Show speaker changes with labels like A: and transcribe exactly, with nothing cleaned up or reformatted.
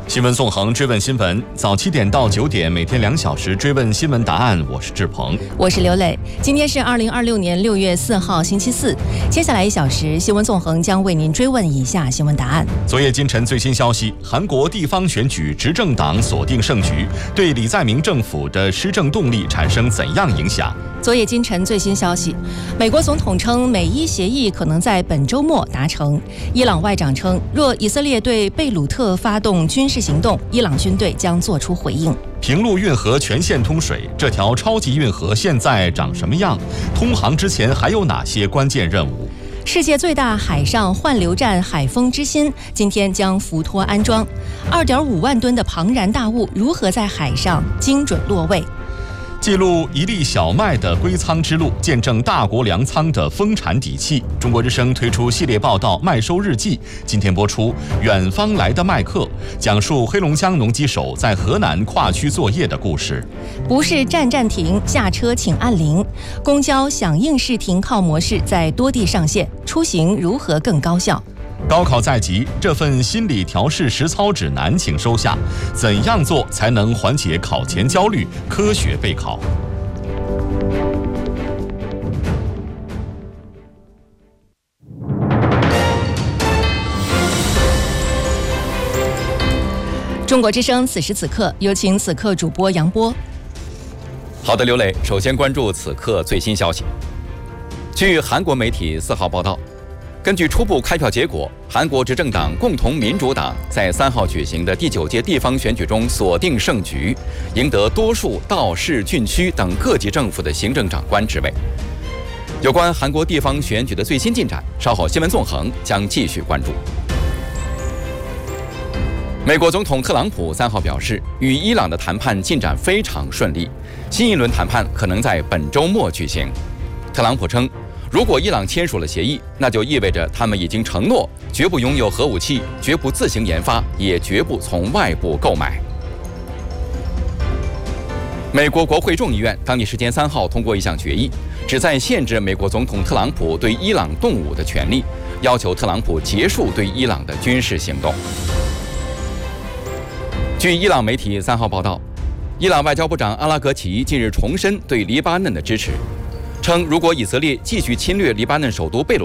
A: 新闻纵横追问新闻，早七点到九点，每天两小时追问新闻答案。我是志鹏，
B: 我是刘磊。今天是二零二六年六月四号，星期四。接下来一小时，新闻纵横将为您追问以下新闻答案。
A: 昨夜今晨最新消息，韩国地方选举执政党锁定胜局，对李在明政府的施政动力产生怎样影响？
B: 昨夜今晨最新消息，美国总统称美伊协议可能在本周末达成。伊朗外长称，若以色列对贝鲁特发动军事行动，伊朗军队将作出回应。
A: 平陆运河全线通水，这条超级运河现在长什么样？通航之前还有哪些关键任务？
B: 世界最大海上换流站海风之心今天将浮托安装， 二点五万吨的庞然大物如何在海上精准落位？
A: 记录一粒小麦的归仓之路，见证大国粮仓的丰产底气。中国之声推出系列报道《麦收日记》，今天播出《远方来的麦客》，讲述黑龙江农机手在河南跨区作业的故事。
B: 不是站站停，下车请按铃。公交响应式停靠模式在多地上线，出行如何更高效？
A: 高考在即，这份心理调试实操指南请收下。怎样做才能缓解考前焦虑，科学备考？
B: 中国之声此时此刻，有请此刻主播杨波。
C: 好的，刘磊，首先关注此刻最新消息。据韩国媒体四号报道，根据初步开票结果，韩国执政党共同民主党在三号举行的第九届地方选举中锁定胜局，赢得多数道、市、郡区等各级政府的行政长官职位。有关韩国地方选举的最新进展，稍后新闻纵横将继续关注。美国总统特朗普三号表示，与伊朗的谈判进展非常顺利，新一轮谈判可能在本周末举行。特朗普称，如果伊朗签署了协议，那就意味着他们已经承诺绝不拥有核武器，绝不自行研发，也绝不从外部购买。美国国会众议院当地时间三号通过一项决议，旨在限制美国总统特朗普对伊朗动武的权利，要求特朗普结束对伊朗的军事行动。据伊朗媒体三号报道，伊朗外交部长阿拉格齐近日重申对黎巴嫩的支持，称如果以色列继续侵略黎巴嫩首都贝鲁